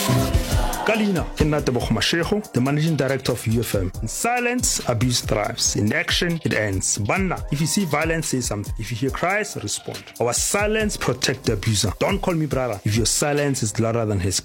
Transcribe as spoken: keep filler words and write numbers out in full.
Kalina, Kenatebo Mashego, the managing director of U F M. In silence, abuse thrives. In action, it ends. Banna, if you see violence, say something. If you hear cries, respond. Our silence protect the abuser. Don't call me brother if your silence is louder than his